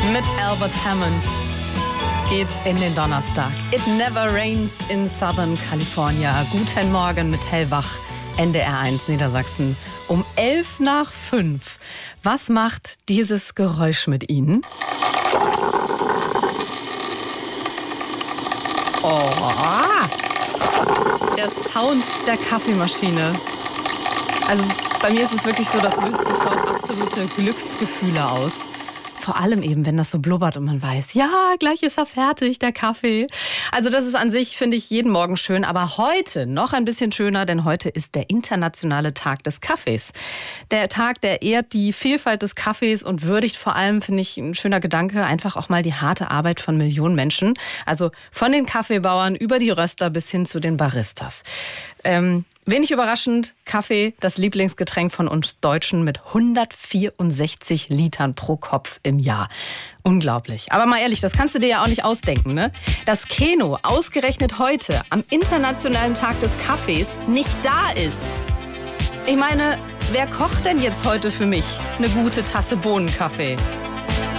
Mit Albert Hammond geht's in den Donnerstag. It never rains in Southern California. Guten Morgen mit Hellwach, NDR 1 Niedersachsen. Um 4:11. Was macht dieses Geräusch mit Ihnen? Oh, der Sound der Kaffeemaschine. Also bei mir ist es wirklich so, das löst sofort absolute Glücksgefühle aus. Vor allem eben, wenn das so blubbert und man weiß, ja, gleich ist er fertig, der Kaffee. Also das ist an sich, finde ich, jeden Morgen schön. Aber heute noch ein bisschen schöner, denn heute ist der internationale Tag des Kaffees. Der Tag, der ehrt die Vielfalt des Kaffees und würdigt vor allem, finde ich, ein schöner Gedanke, einfach auch mal die harte Arbeit von Millionen Menschen. Also von den Kaffeebauern über die Röster bis hin zu den Baristas. Wenig überraschend, Kaffee, das Lieblingsgetränk von uns Deutschen mit 164 Litern pro Kopf im Jahr. Unglaublich. Aber mal ehrlich, das kannst du dir ja auch nicht ausdenken, ne? Dass Keno ausgerechnet heute am Internationalen Tag des Kaffees nicht da ist. Ich meine, wer kocht denn jetzt heute für mich eine gute Tasse Bohnenkaffee?